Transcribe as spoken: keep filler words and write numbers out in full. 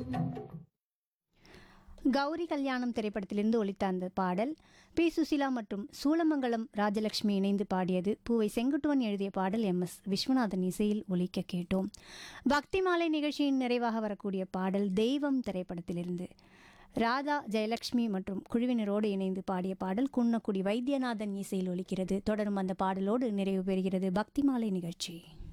கௌரி கல்யாணம் திரைப்படத்திலிருந்து ஒலித்த அந்த பாடல் பி சுசிலா மற்றும் சூலமங்கலம் ராஜலட்சுமி இணைந்து பாடியது. பூவை செங்குட்டுவன் எழுதிய பாடல் எம் எஸ் விஸ்வநாதன் இசையில் ஒலிக்க கேட்டோம். பக்தி மாலை நிகழ்ச்சியின் நிறைவாக வரக்கூடிய பாடல் தெய்வம் திரைப்படத்திலிருந்து ராதா ஜெயலட்சுமி மற்றும் குழுவினரோடு இணைந்து பாடிய பாடல் குன்னக்குடி வைத்தியநாதன் இசையில் ஒலிக்கிறது. தொடரும் அந்த பாடலோடு நிறைவு பெறுகிறது பக்தி மாலை நிகழ்ச்சி.